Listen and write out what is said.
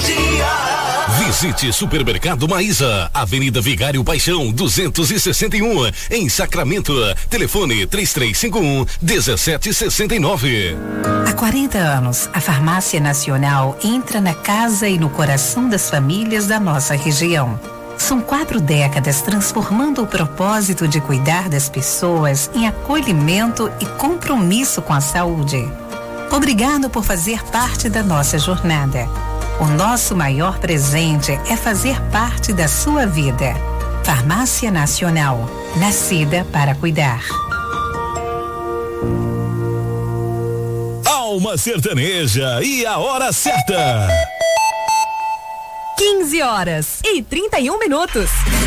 Visite Supermercado Maísa, Avenida Vigário Paixão, 261, em Sacramento. Telefone 3351-1769. Há 40 anos, a Farmácia Nacional entra na casa e no coração das famílias da nossa região. São 4 décadas transformando o propósito de cuidar das pessoas em acolhimento e compromisso com a saúde. Obrigado por fazer parte da nossa jornada. O nosso maior presente é fazer parte da sua vida. Farmácia Nacional, nascida para cuidar. Alma Sertaneja e a hora certa. 15h31.